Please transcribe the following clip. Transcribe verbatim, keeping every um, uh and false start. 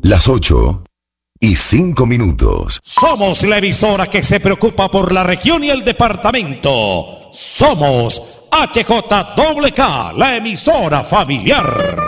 Las ocho y cinco minutos. Somos la emisora que se preocupa por la región y el departamento. Somos H J W K, la emisora familiar.